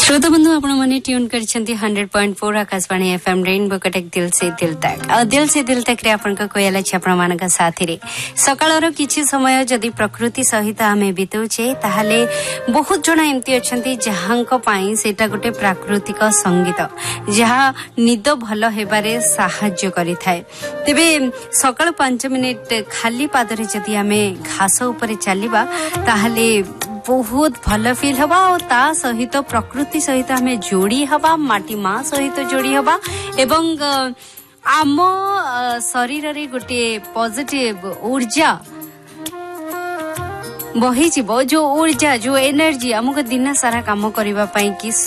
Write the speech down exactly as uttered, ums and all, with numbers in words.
श्रोता बंधु आपण माने tune करछंती hundred point four Akashvani FM rainbow Cuttack दिल से दिल तक आ दिल से दिल तक रे आपण का कोयला छ आपण मान का साथी रे सकाळर किछि समय जदी प्रकृति सहित आमे बितौछे ताहाले बहुत जणा एम्ति अछंती जहांक पाई सेटा गोटे प्राकृतिक संगीत जहा निद भलो हेबारे सहाय्य करि थाए। तेबे सकाळ पाँच मिनिट खाली पादरे जदी आमे घास ऊपर चलीबा ताहाले बहुत भल फील हवा और ता सहित प्रकृति सहित हमें जोड़ी हवा माटी माँ सहित जोड़ी हवा एवं आम शरीर रे गोटे पॉजिटिव ऊर्जा बही जीवो जो ऊर्जा जो एनर्जी हमको दिन सारा काम करबा पई कि